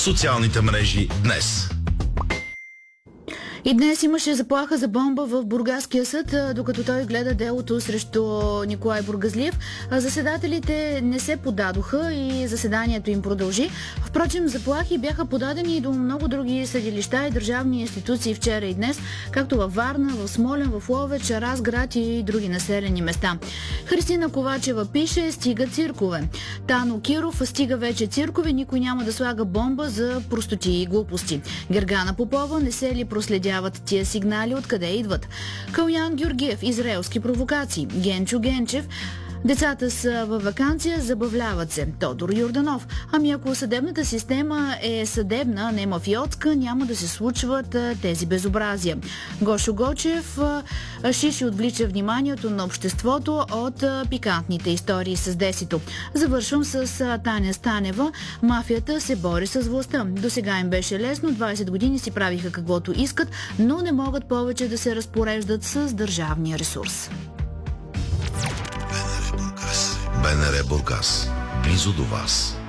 социалните мрежи днес. И днес имаше заплаха за бомба в Бургаския съд, докато той гледа делото срещу Николай Бургазлиев. Заседателите не се подадоха и заседанието им продължи. Впрочем, заплахи бяха подадени и до много други съдилища и държавни институции вчера и днес, както във Варна, в Смолян, в Ловеч, Разград и други населени места. Христина Ковачева пише: стига циркове. Тано Киров: стига вече циркове, никой няма да слага бомба за простоти и глупости. Гергана Попова: не се ли проследяват тия сигнали, откъде идват? Калян Георгиев: израелски провокации. Генчо Генчев: децата са във ваканция, забавляват се. Тодор Йорданов: ами ако съдебната система е съдебна, не мафиотска, няма да се случват тези безобразия. Гошо Гочев: Шиши отвлича вниманието на обществото от пикантните истории с Десито. Завършвам с Таня Станева: мафията се бори с властта. До сега им беше лесно, 20 години си правиха каквото искат, но не могат повече да се разпореждат с държавния ресурс. БНР Бургас. Близо до вас.